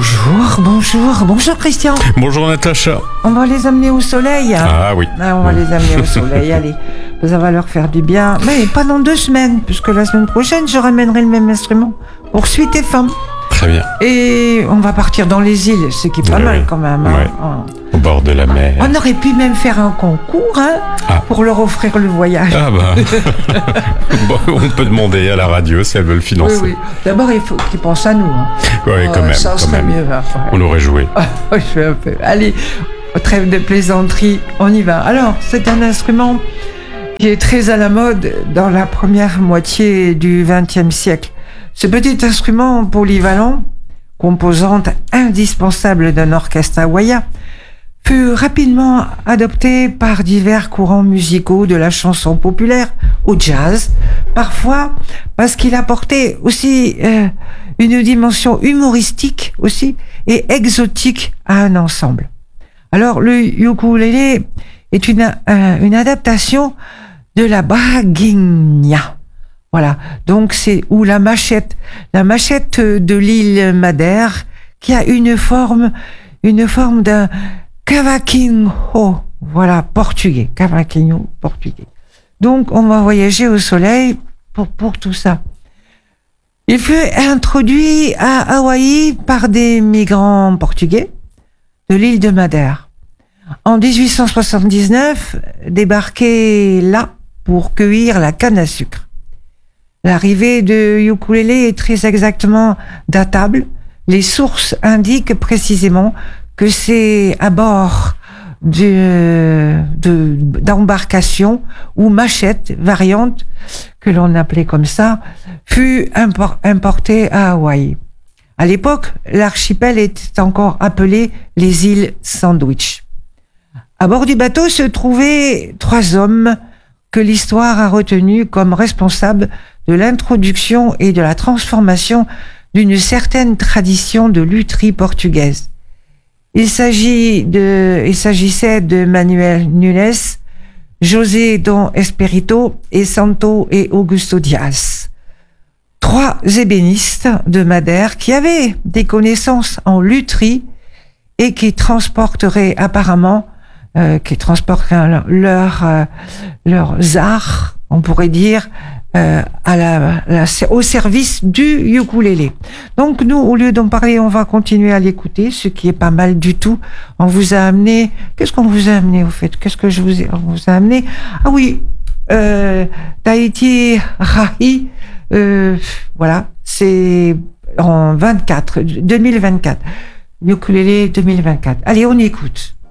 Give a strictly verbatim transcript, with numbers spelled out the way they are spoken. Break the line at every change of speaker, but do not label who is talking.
Bonjour, bonjour, bonjour Christian.
Bonjour Natacha.
On va les amener au soleil.
Ah oui.
Ah, on va les amener au soleil, allez. Ça va leur faire du bien. Mais pas dans deux semaines, puisque la semaine prochaine, je ramènerai le même instrument pour Suite F M.
Très bien.
Et on va partir dans les îles, ce qui est pas
Ouais,
mal
ouais.
quand même. Hein.
Ouais.
Oh.
Au bord de la mer.
On aurait pu même faire un concours hein,
Ah.
pour leur offrir le voyage.
Ah bah. Bon, on peut demander à la radio si elle veut le
Oui,
financer.
oui. D'abord, il faut qu'ils pensent à nous. Hein.
Oui,
Euh,
quand même.
ça
quand
serait
même.
mieux. Hein. Ouais.
On aurait joué.
Ah, je fais un peu. Allez, trêve de plaisanterie, on y va. Alors, c'est un instrument qui est très à la mode dans la première moitié du vingtième siècle. Ce petit instrument polyvalent, composante indispensable d'un orchestre hawaïen, fut rapidement adopté par divers courants musicaux de la chanson populaire au jazz, parfois parce qu'il apportait aussi euh, une dimension humoristique aussi et exotique à un ensemble. Alors le ukulélé est une, euh, une adaptation de la baguinha. Voilà, donc c'est ou la machette, la machette de l'île Madère qui a une forme, une forme d'un cavaquinho, voilà, portugais, cavaquinho portugais. Donc on va voyager au soleil pour pour tout ça. Il fut introduit à Hawaï par des migrants portugais de l'île de Madère. En dix-huit cent soixante-dix-neuf, débarqué là pour cueillir la canne à sucre. L'arrivée de ukulélé est très exactement datable. Les sources indiquent précisément que c'est à bord de, de, d'embarcation ou machette variante, que l'on appelait comme ça, fut impor, importé à Hawaï. À l'époque, l'archipel était encore appelé les îles Sandwich. À bord du bateau se trouvaient trois hommes que l'histoire a retenus comme responsables de l'introduction et de la transformation d'une certaine tradition de lutherie portugaise. Il s'agit de, il s'agissait de Manuel Nunes, José Dom Espirito et Santo et Augusto Dias. Trois ébénistes de Madère qui avaient des connaissances en lutherie et qui transporteraient apparemment, euh, qui transporteraient leur, euh, leurs arts, on pourrait dire, Euh, à la, la, au service du ukulélé. Donc nous, au lieu d'en parler, on va continuer à l'écouter, ce qui est pas mal du tout. On vous a amené... Qu'est-ce qu'on vous a amené, au fait? Qu'est-ce que je vous ai... On vous a amené... Ah oui, euh, Tahiti Rahi, euh, voilà, c'est en vingt-quatre, deux mille vingt-quatre. Ukulélé deux mille vingt-quatre. Allez, on écoute.